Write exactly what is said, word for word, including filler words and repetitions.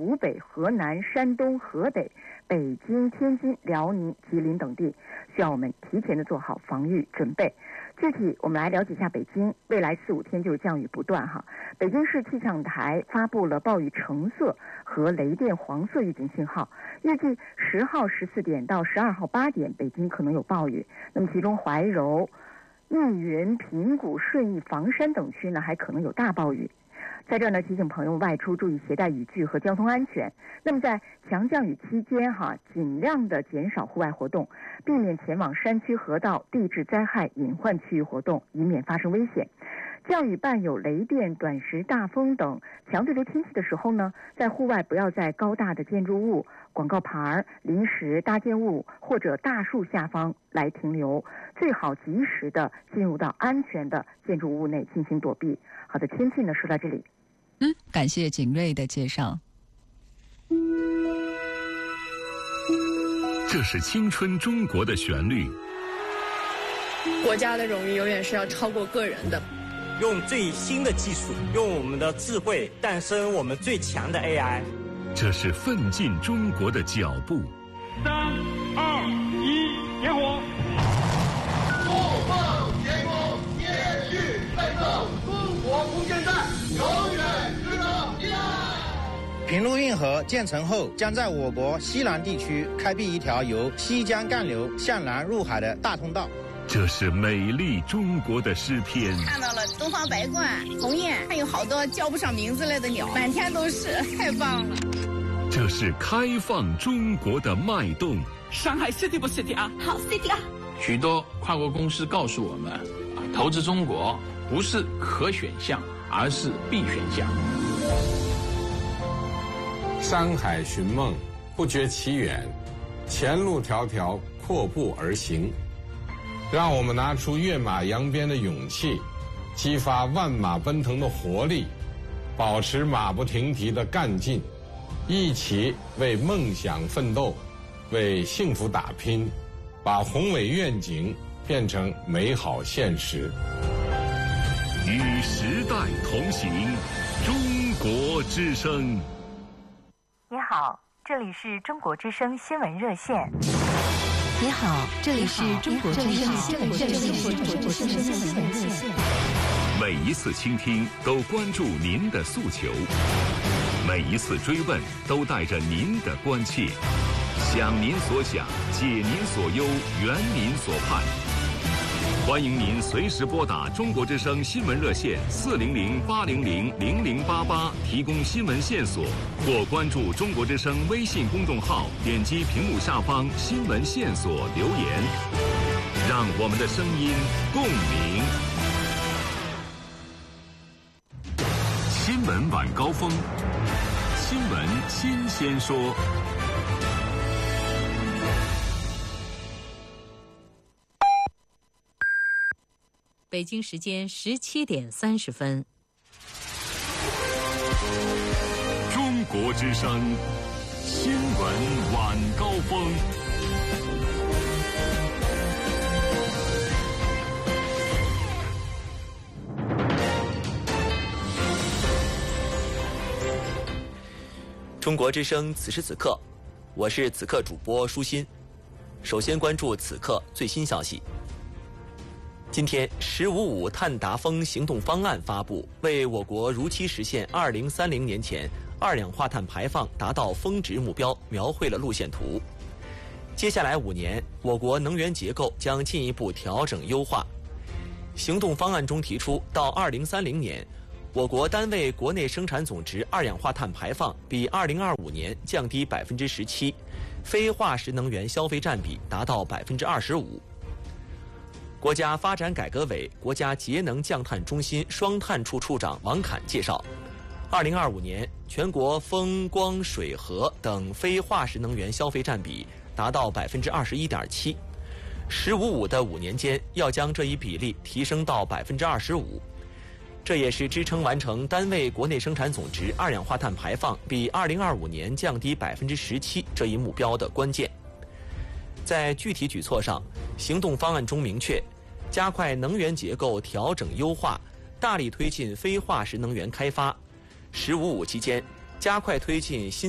湖北、河南、山东、河北、北京、天津、辽宁、吉林等地，需要我们提前的做好防御准备。具体我们来了解一下北京，未来四五天就是降雨不断哈。北京市气象台发布了暴雨橙色和雷电黄色预警信号，预计十号十四点到十二号八点，北京可能有暴雨。那么其中怀柔、密云、平谷、顺义、房山等区呢，还可能有大暴雨。在这儿呢，提醒朋友外出注意携带雨具和交通安全。那么在强降雨期间哈，尽量的减少户外活动，避免前往山区、河道、地质灾害隐患区域活动，以免发生危险。降雨伴有雷电、短时大风等强对流天气的时候呢，在户外不要在高大的建筑物、广告牌、临时搭建物或者大树下方来停留，最好及时的进入到安全的建筑物内进行躲避。好的，天气呢说到这里。 嗯，感谢景睿的介绍。 这是青春中国的旋律。 国家的荣誉永远是要超过个人的。 用最新的技术，用我们的智慧诞生我们最强的 A I。 这是奋进中国的脚步。 三二一，点火！ 不放天空，接续奋斗，中国空间站永远值得依赖。 平陆运河建成后，将在我国西南地区开辟一条由西江干流向南入海的大通道。 这是美丽中国的诗篇。 看到了东方白鹳、鸿雁，还有好多叫不上名字来的鸟，满天都是，太棒了。 这是开放中国的脉动。 上海 city 不 city 啊？ 好 city 啊！ 许多跨国公司告诉我们，投资中国不是可选项，而是必选项。 山海寻梦，不觉其远，前路迢迢，阔步而行。让我们拿出跃马扬鞭的勇气，激发万马奔腾的活力，保持马不停蹄的干劲，一起为梦想奋斗，为幸福打拼，把宏伟愿景变成美好现实。 与时代同行，中国之声。 你好，这里是中国之声新闻热线。 你好，这里是中国之声新闻热线。 每一次倾听都关注您的诉求，每一次追问都带着您的关切，想您所想，解您所忧，圆您所盼。欢迎您随时拨打中国之声新闻热线四零零八零零零零八八提供新闻线索，或关注中国之声微信公众号，点击屏幕下方新闻线索留言，让我们的声音共鸣。新闻晚高峰，新闻新鲜说。 北京时间十七点三十分。 中国之声新闻晚高峰。 中国之声此时此刻，我是此刻主播舒心。首先关注此刻最新消息。今天“十五五”碳达峰行动方案发布，为我国如期实现二零三零年前二氧化碳排放达到峰值目标描绘了路线图。接下来五年，我国能源结构将进一步调整优化。行动方案中提出，到二零三零年，我国单位国内生产总值二氧化碳排放比二零二五年降低百分之十七，非化石能源消费占比达到百分之二十五。国家发展改革委国家节能降碳中心双碳处处长王侃介绍，二零二五年全国风光水核等非化石能源消费占比达到百分之二十一点七，十五五的五年间要将这一比例提升到百分之二十五，这也是支撑完成单位国内生产总值二氧化碳排放比二零二五年降低百分之十七这一目标的关键。在具体举措上，行动方案中明确，加快能源结构调整优化，大力推进非化石能源开发。十五五期间，加快推进新